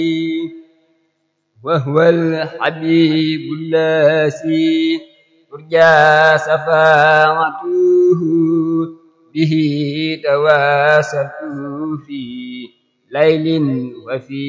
وهو الحبيب الذي ترجى شفاعته به تواسلت في ليل وفي